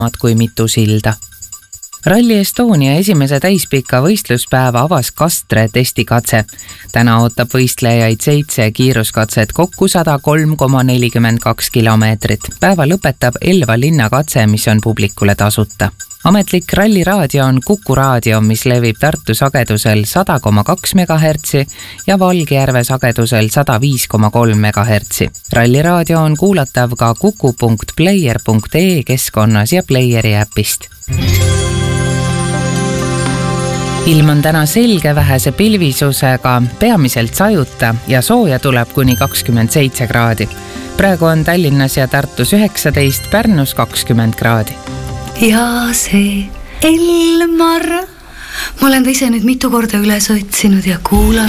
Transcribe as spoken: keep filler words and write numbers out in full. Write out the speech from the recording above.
kui mitu silda. Rally Estonia esimese täispika võistluspäeva avas Kastre testikatse. Täna ootab võistlejaid seitse kiiruskatset kokku sada kolm koma nelikümmend kaks kilomeetrit. Päeva lõpetab Elva linnakatse, mis on publikule tasuta. Ametlik ralliraadio on Kuku raadio, mis levib Tartu sagedusel sada koma kaks megahertsi ja Valgjärve sagedusel sada viis koma kolm megahertsi. Ralliraadio on kuulatav ka kuku punkt player punkt ee keskkonnas ja Playeri äpist. Ilm on täna selge vähese pilvisusega, peamiselt sajuta ja sooja tuleb kuni kakskümmend seitse kraadi. Praegu on Tallinnas ja Tartus üheksateist, Pärnus kakskümmend kraadi. Ja see Elmar, ma olen ta ise nüüd mitu korda üles otsinud ja kuulanud.